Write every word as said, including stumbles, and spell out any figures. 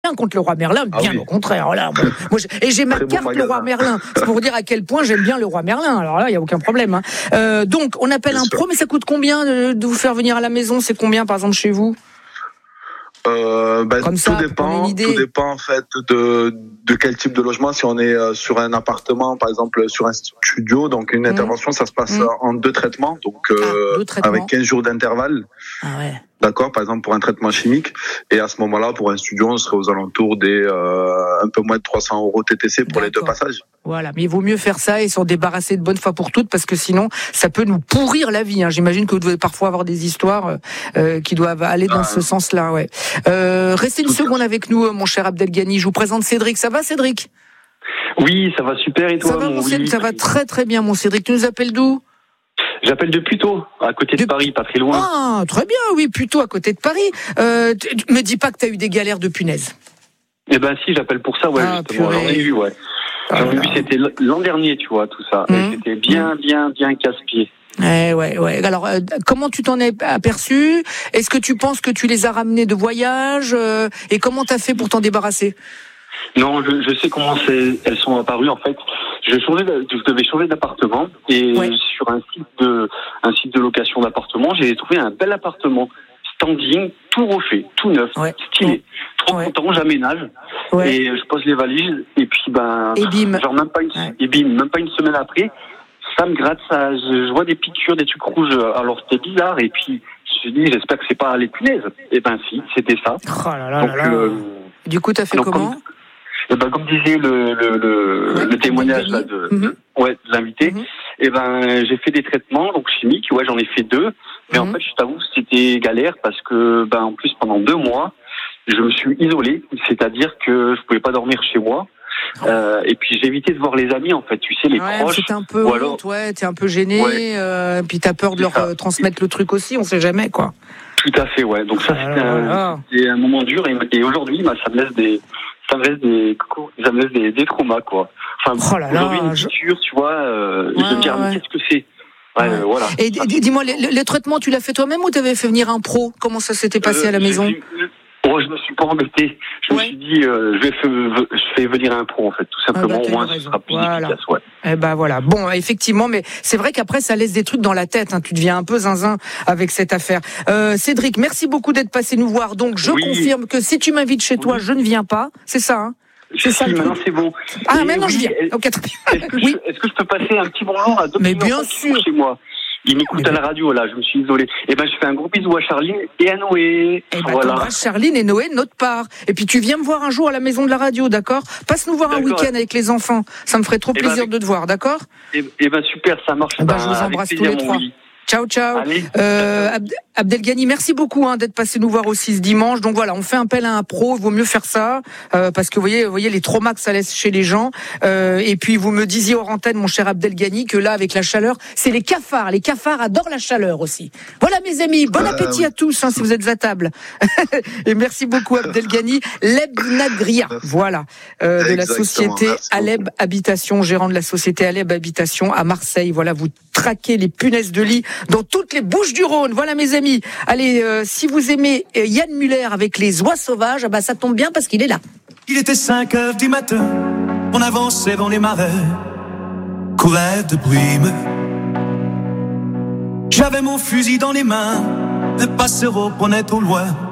rien contre le roi Merlin, bien ah oui. au contraire. Voilà, moi, moi, et j'ai ma Très carte bon le roi Merlin. C'est pour dire à quel point j'aime bien le roi Merlin. Alors là, il y a aucun problème. Hein. Euh, donc, on appelle bien un sûr. pro, mais ça coûte combien de, de vous faire venir à la maison? C'est combien, par exemple, chez vous? Euh, ben, Comme ça, tout dépend, tout dépend en fait de de quel type de logement. Si on est euh, sur un appartement, par exemple sur un studio, donc une mmh. intervention, ça se passe mmh. en deux traitements, donc euh, ah, deux traitements. avec quinze jours d'intervalle. Ah ouais. D'accord, par exemple pour un traitement chimique. Et à ce moment-là, pour un studio, on serait aux alentours des euh, un peu moins de trois cents euros T T C pour D'accord. les deux passages. Voilà, mais il vaut mieux faire ça et s'en débarrasser de bonne fois pour toutes, parce que sinon, ça peut nous pourrir la vie. Hein. J'imagine que vous devez parfois avoir des histoires euh, qui doivent aller dans ah, ce sens-là. Ouais. Euh, restez une seconde fait. avec nous, mon cher Abdelghani. Je vous présente Cédric. Ça va, Cédric? Oui, ça va super. Et toi, ça va, mon Cédric, ça va très très bien, mon Cédric. Tu nous appelles d'où? J'appelle de Puteaux, à côté de, de Paris, pas très loin. Ah, très bien, oui, Puteaux, à côté de Paris. Euh, me dis pas que t'as eu des galères de punaises. Eh ben si, j'appelle pour ça, ouais, ah, justement. J'en ai eu, ouais. J'en ai eu, c'était l'an dernier, tu vois, tout ça. Mmh. Et c'était bien, bien, bien casse-pied. Eh ouais, ouais. Alors, euh, comment tu t'en es aperçu? Est-ce que tu penses que tu les as ramenés de voyage? euh, Et comment t'as fait pour t'en débarrasser? Non, je, je sais comment c'est, elles sont apparues, en fait. Je, changeais de, je devais changer d'appartement et ouais. sur un site de un site de location d'appartement, j'ai trouvé un bel appartement standing, tout refait, tout neuf, ouais. stylé. Trop ouais. content, j'aménage ouais. et je pose les valises et puis ben et bim. genre même pas une ouais. et bim, même pas une semaine après, ça me gratte, ça, je, je vois des piqûres, des trucs rouges. Alors c'était bizarre et puis je me suis dit j'espère que c'est pas les punaises. Et ben si, c'était ça. Oh là là donc, là là. Euh, du coup t'as fait donc, comment? Comme, Eh ben, comme disait le, le, le, ouais, le témoignage là, de, mm-hmm. ouais, de l'invité, mm-hmm. eh ben, j'ai fait des traitements donc chimiques, ouais, j'en ai fait deux, mais mm-hmm. en fait, je t'avoue, c'était galère parce que, ben, en plus, pendant deux mois, je me suis isolé, c'est-à-dire que je pouvais pas dormir chez moi. Euh, et puis j'ai évité de voir les amis, en fait, tu sais, les ouais, proches. C'était un peu honte, alors... ouais, t'es un peu gêné, ouais. euh, puis t'as peur de leur euh, transmettre le truc aussi, on sait jamais, quoi. Tout à fait, ouais. Donc ça, ah, c'était, un, c'était un moment dur et, et aujourd'hui, bah, ça me laisse des ça me laisse des, ça me laisse des, des traumas, quoi. Enfin, oh là aujourd'hui, là, une piqûre, je... tu vois, euh, ouais, je me dis, ouais. mais qu'est-ce que c'est? Ouais, ouais. Euh, voilà. Et d- dis-moi, le, le traitement, tu l'as fait toi-même ou t'avais fait venir un pro? Comment ça s'était passé euh, à la maison? Dit, oh, je me suis pas embêté. Je ouais. me suis dit, euh, je vais faire, je fais venir un pro, en fait, tout simplement. Ah bah, au moins, ce sera plus voilà. efficace, ouais. Eh ben voilà. Bon, effectivement, mais c'est vrai qu'après, ça laisse des trucs dans la tête. Hein. Tu deviens un peu zinzin avec cette affaire. Euh, Cédric, merci beaucoup d'être passé nous voir. Donc, je oui. confirme que si tu m'invites chez toi, oui. je ne viens pas. C'est ça, hein? C'est ça, maintenant c'est bon. Ah, et maintenant oui, je viens. Okay. Est-ce, que oui. je, est-ce que je peux passer un petit bonjour à deux Mais bien sûr. chez moi? Il m'écoute à la radio, là, je me suis isolé. Et ben, je fais un gros bisou à Charline et à Noé. Et ben, voilà. Charline et Noé de notre part. Et puis, tu viens me voir un jour à la maison de la radio, d'accord? Passe nous voir d'accord. un week-end avec les enfants. Ça me ferait trop plaisir ben, avec... de te voir, d'accord? Et, et ben, super, ça marche. Ben, ben, je vous embrasse tous les trois. Oui. Ciao, ciao. Allez, euh, Abd- Abdelghani, merci beaucoup hein, d'être passé nous voir aussi ce dimanche. Donc voilà, on fait appel à un pro. Il vaut mieux faire ça euh, parce que vous voyez, vous voyez les traumas que ça laisse chez les gens. Euh, et puis vous me disiez hors antenne, mon cher Abdelghani, que là avec la chaleur, c'est les cafards. Les cafards adorent la chaleur aussi. Voilà mes amis, bon appétit euh, oui. à tous hein, si vous êtes à table. Et merci beaucoup Abdelghani. Leb Nagria, voilà, euh, de la société Aleb Habitation, gérant de la société Aleb Habitation à Marseille. Voilà, vous traquez les punaises de lit dans toutes les Bouches-du-Rhône. Voilà mes amis. Allez, euh, si vous aimez euh, Yann Muller avec les oies sauvages, ah bah ça tombe bien parce qu'il est là. Il était cinq heures du matin, on avançait dans les marais, courait de brume. J'avais mon fusil dans les mains, le passereau prenait au loin